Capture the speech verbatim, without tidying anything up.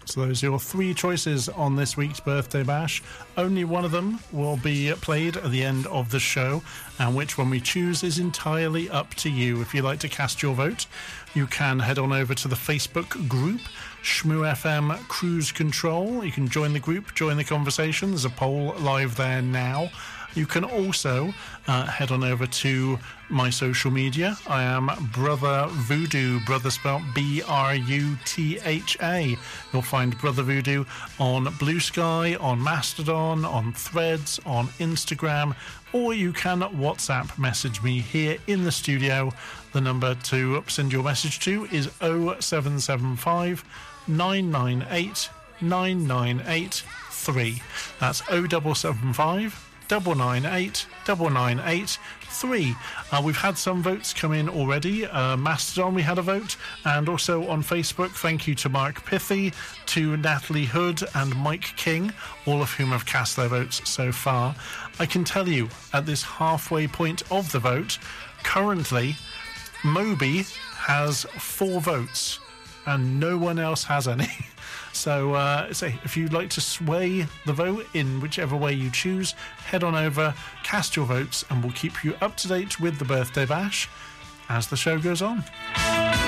So those are your three choices on this week's Birthday Bash. Only one of them will be played at the end of the show, and which one we choose is entirely up to you. If you'd like to cast your vote, you can head on over to the Facebook group, Shmoo F M Cruise Control. You can join the group, join the conversation. There's a poll live there now. You can also uh, head on over to my social media. I am Brother Voodoo, Brother spelled B R U T H A. You'll find Brother Voodoo on Blue Sky, on Mastodon, on Threads, on Instagram, or you can WhatsApp message me here in the studio. The number to send your message to is oh seven seven five, nine nine eight, nine nine eight three. That's oh seven seven five, nine nine eight, nine nine eight three. Uh, we've had some votes come in already. Uh, Mastodon, we had a vote, and also on Facebook. Thank you to Mark Pithy, to Natalie Hood, and Mike King, all of whom have cast their votes so far. I can tell you, at this halfway point of the vote, currently, Moby has four votes, and no one else has any. So, uh, say, if you'd like to sway the vote in whichever way you choose, head on over, cast your votes, and we'll keep you up to date with the Birthday Bash as the show goes on.